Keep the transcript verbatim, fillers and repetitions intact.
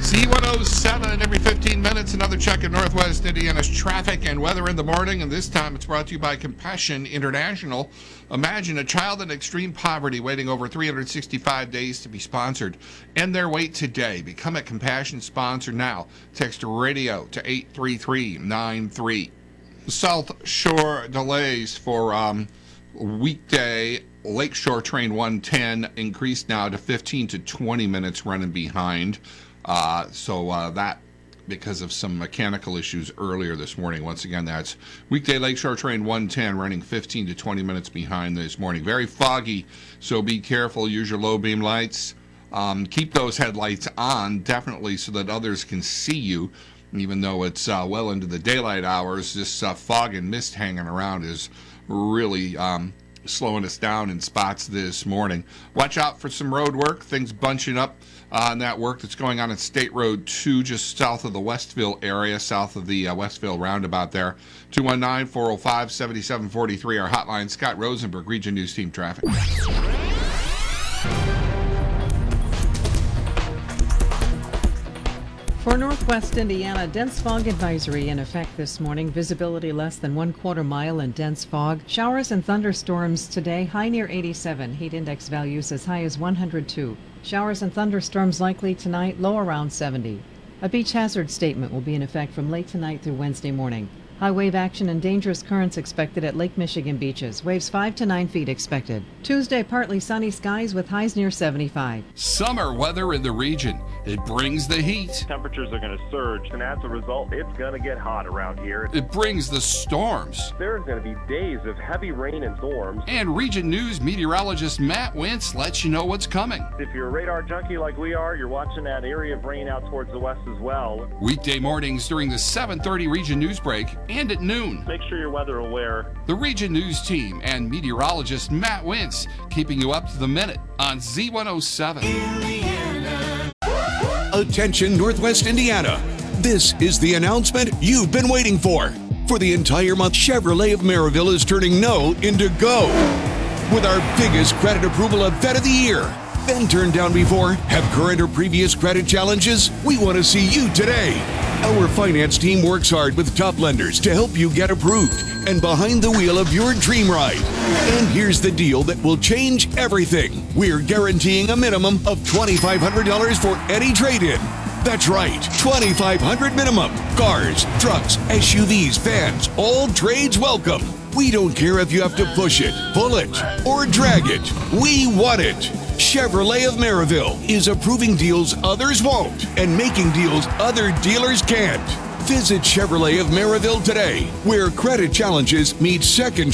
Z one oh seven every fifteen minutes. Another check of Northwest Indiana's traffic and weather in the morning. And this time it's brought to you by Compassion International. Imagine a child in extreme poverty waiting over three hundred sixty-five days to be sponsored. End their wait today. Become a Compassion sponsor now. Text radio to eight three three nine three. South Shore delays for um, weekday Lakeshore Train one ten increased now to fifteen to twenty minutes running behind. Uh, so uh, that because of some mechanical issues earlier this morning. Once again, that's weekday Lakeshore Train one ten running fifteen to twenty minutes behind this morning. Very foggy, so be careful. Use your low beam lights. Um, keep those headlights on, definitely, so that others can see you. Even though it's uh, well into the daylight hours, this uh, fog and mist hanging around is really um, slowing us down in spots this morning. Watch out for some road work. Things bunching up on that work that's going on at State Road two, just south of the Westville area, south of the uh, Westville roundabout there. two one nine, four oh five, seven seven four three, our hotline. Scott Rosenberg, Region News Team Traffic. For Northwest Indiana, dense fog advisory in effect this morning. Visibility less than one quarter mile in dense fog. Showers and thunderstorms today, high near eighty-seven. Heat index values as high as one hundred two. Showers and thunderstorms likely tonight, low around seventy. A beach hazard statement will be in effect from late tonight through Wednesday morning. High wave action and dangerous currents expected at Lake Michigan beaches. Waves five to nine feet expected. Tuesday, partly sunny skies with highs near seventy-five. Summer weather in the region. It brings the heat. Temperatures are going to surge, and as a result, it's going to get hot around here. It brings the storms. There's going to be days of heavy rain and storms. And Region News meteorologist Matt Wentz lets you know what's coming. If you're a radar junkie like we are, you're watching that area of rain out towards the west as well. Weekday mornings during the seven thirty Region News break and at noon. Make sure you're weather aware. The Region News team and meteorologist Matt Wentz keeping you up to the minute on Z one oh seven. Attention Northwest Indiana. This is the announcement you've been waiting for. For the entire month, Chevrolet of Maryville is turning no into go. With our biggest credit approval event of the year. Been turned down before? Have current or previous credit challenges? We want to see you today. Our finance team works hard with top lenders to help you get approved and behind the wheel of your dream ride. And here's the deal that will change everything. We're guaranteeing a minimum of twenty-five hundred dollars for any trade-in. That's right, twenty-five hundred dollars minimum. Cars, trucks, S U Vs, vans, all trades welcome. We don't care if you have to push it, pull it, or drag it. We want it. Chevrolet of Maryville is approving deals others won't and making deals other dealers can't. Visit Chevrolet of Maryville today, where credit challenges meet second